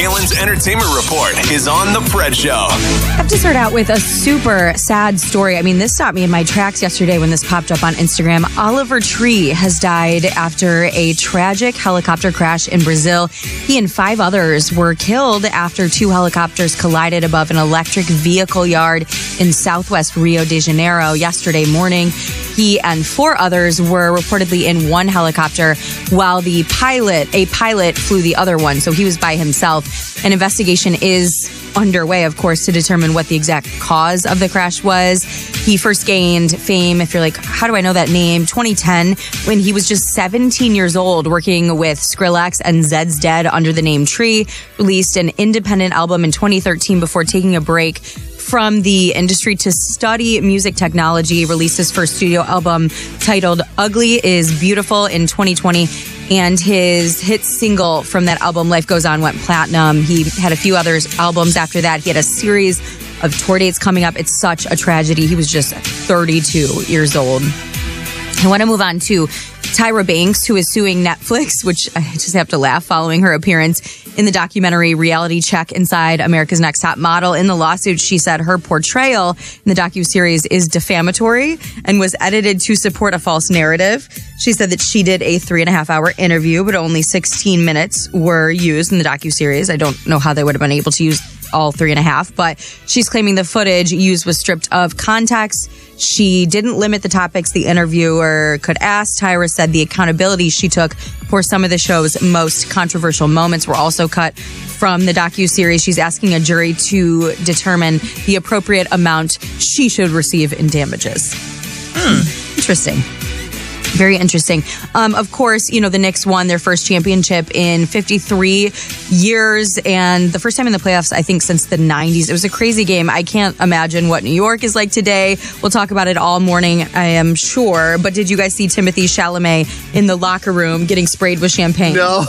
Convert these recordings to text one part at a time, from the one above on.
Jalen's Entertainment Report is on The Fred Show. I have to start out with a super sad story. I mean, this stopped me in my tracks yesterday when this popped up on Instagram. Oliver Tree has died after a tragic helicopter crash in Brazil. He and 5 others were killed after 2 helicopters collided above an electric vehicle yard in southwest Rio de Janeiro yesterday morning. He and 4 others were reportedly in one helicopter while a pilot flew the other one. So he was by himself. An investigation is underway, of course, to determine what the exact cause of the crash was. He first gained fame, if you're like, how do I know that name? 2010, when he was just 17 years old, working with Skrillex and Zed's Dead under the name Tree, released an independent album in 2013 before taking a break from the industry to study music technology, released his first studio album titled Ugly is Beautiful in 2020. And his hit single from that album, Life Goes On, went platinum. He had a few other albums after that. He had a series of tour dates coming up. It's such a tragedy. He was just 32 years old. I want to move on to Tyra Banks, who is suing Netflix, which I just have to laugh following her appearance in the documentary Reality Check Inside America's Next Top Model. In the lawsuit, she said her portrayal in the docuseries is defamatory and was edited to support a false narrative. She said that she did a 3.5-hour interview, but only 16 minutes were used in the docuseries. I don't know how they would have been able to use all 3.5, but she's claiming the footage used was stripped of context. She didn't limit the topics the interviewer could ask. Tyra said the accountability she took for some of the show's most controversial moments were also cut from the docuseries. She's asking a jury to determine the appropriate amount she should receive in damages. Interesting. Very interesting. Of course, you know, the Knicks won their first championship in 53 years, and the first time in the playoffs, I think, since the 90s. It was a crazy game. I can't imagine what New York is like today. We'll talk about it all morning, I am sure. But did you guys see Timothée Chalamet in the locker room getting sprayed with champagne? No.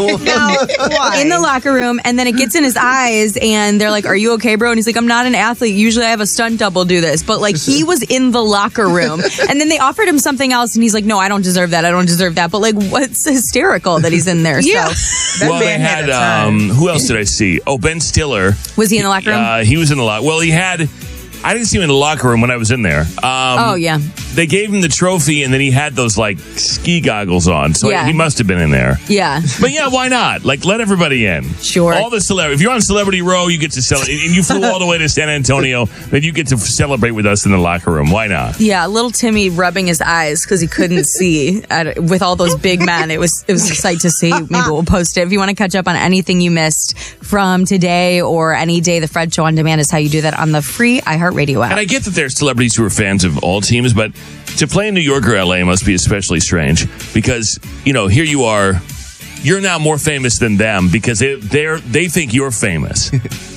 Why? In the locker room, and then it gets in his eyes, and they're like, "Are you okay, bro?" And he's like, "I'm not an athlete. Usually I have a stunt double do this." But, like, he was in the locker room, and then they offered him something else, and he's like, "No, I don't deserve that. I don't deserve that." But, like, what's hysterical that he's in there? Yeah. So. Well, they had, who else did I see? Oh, Ben Stiller. Was he in the locker room? He was in the locker. Well, I didn't see him in the locker room when I was in there. Yeah. They gave him the trophy, and then he had those, like, ski goggles on. So he must have been in there. Yeah. But, yeah, why not? Like, let everybody in. Sure. All the celebrities. If you're on Celebrity Row, you get to celebrate. And you flew all the way to San Antonio, then you get to celebrate with us in the locker room. Why not? Yeah, little Timmy rubbing his eyes because he couldn't see with all those big men. It was a sight to see. Maybe we'll post it. If you want to catch up on anything you missed from today or any day, the Fred Show on Demand is how you do that on the free iHeartRadio app. And I get that there's celebrities who are fans of all teams, but to play in New York or LA must be especially strange because, you know, here you are, you're now more famous than them because they think you're famous.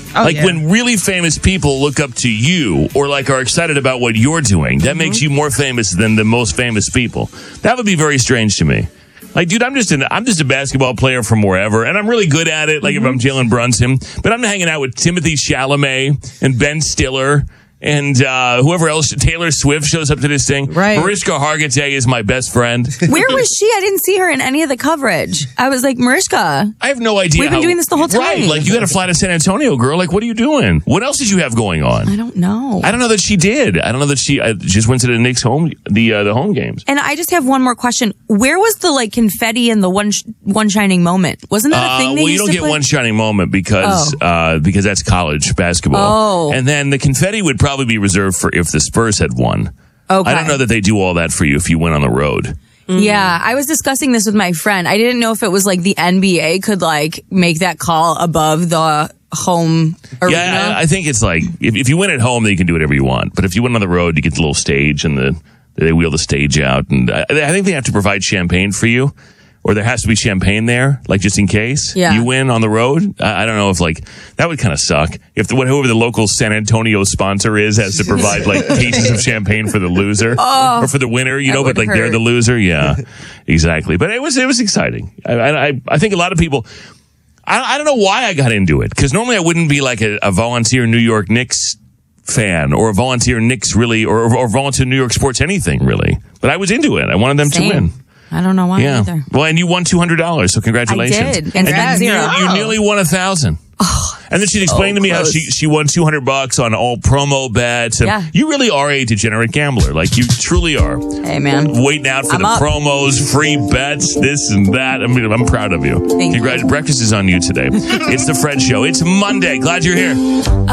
When really famous people look up to you or like are excited about what you're doing, that makes you more famous than the most famous people. That would be very strange to me. Like, dude, I'm just a basketball player from wherever, and I'm really good at it. Like, if I'm Jalen Brunson, but I'm hanging out with Timothée Chalamet and Ben Stiller. And whoever else, Taylor Swift shows up to this thing. Right. Mariska Hargitay is my best friend. Where was she? I didn't see her in any of the coverage. I was like, Mariska. I have no idea. We've been doing this the whole time. Right. Like, you got to fly to San Antonio, girl. Like, what are you doing? What else did you have going on? I don't know. I don't know that she did. I don't know that she just went to the Knicks home, the home games. And I just have one more question. Where was the, like, confetti and the one shining moment? Wasn't that a thing they Well, you used don't to get play? one shining moment because that's college basketball. Oh. And then the confetti would probably be reserved for if the Spurs had won. Okay. I don't know that they do all that for you if you went on the road. Yeah, I was discussing this with my friend. I didn't know if it was like the NBA could like make that call above the home arena. Yeah, I think it's like if you win at home, then you can do whatever you want. But if you win on the road, you get the little stage and they wheel the stage out. And I think they have to provide champagne for you. Or there has to be champagne there, like just in case you win on the road. I don't know if like that would kind of suck if whoever the local San Antonio sponsor is has to provide like cases of champagne for the loser or for the winner, you know. But like they're the loser, yeah, exactly. But it was exciting. I think a lot of people. I don't know why I got into it because normally I wouldn't be like a volunteer New York Knicks fan or a volunteer Knicks really or volunteer New York sports anything really. But I was into it. I wanted them to win. I don't know why either. Well, and you won $200, so congratulations. I did. And spent zero. You nearly won $1,000. And then she'd explain to me how she won $200 on all promo bets. And Yeah. you really are a degenerate gambler. Like, you truly are. Hey, man. Waiting out for I'm the up. promos, free bets, this and that. I mean, I'm proud of you. Thank you. Breakfast is on you today. It's the Fred Show. It's Monday. Glad you're here.